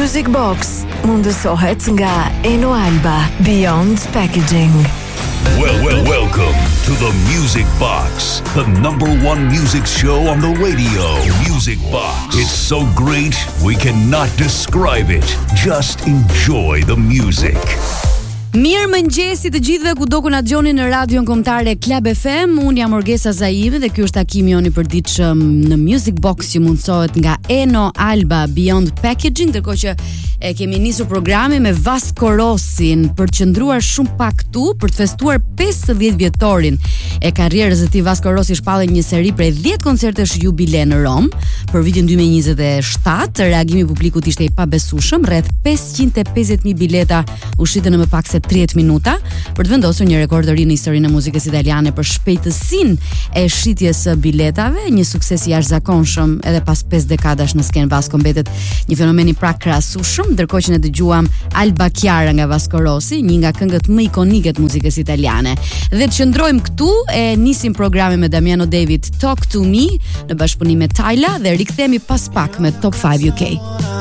Music Box mundësohet nga Eno Alba, Beyond Packaging. Welcome to the Music Box, the #1 music show on the radio. Music Box. It's so great, we cannot describe it. Just enjoy the music. Mirë mëngjesi të gjithëve kudo ku na dëgjoni në radion kombëtare Club FM. Unë jam Orgesa Zaimi dhe ky është takimi joni i përditshëm në Music Box që mundsohet nga Eno Alba Beyond Packaging, ndërkohë që e kemi nisur programin me Vasco Rossin për të qëndruar shumë pak këtu për të festuar 50 vjetorin e karrierës së tij. Vasco Rossi shpallë një seri prej 10 koncertesh jubile në Rom për vitin 2027. Reagimi i publikut ishte i pabesueshëm, rreth 550.000 bileta u shitën në më pak se 30 minuta për të vendosur një rekord të ri në historinë e muzikës italiane për shpejtësinë e shitjes së biletave, një sukses i jashtëzakonshëm edhe pas 5 dekadash në skenë. Vasco mbetet një fenomen i krahasueshëm, ndërkohë që ne dëgjuam Alba Chiara nga Vasco Rossi, një nga këngët më ikonike të muzikës italiane. Dhe të qëndrojmë këtu, e nisim programin me Damiano David Talk to Me në bashkëpunim me Tyla dhe rikthehemi pas pak me Top 5 UK.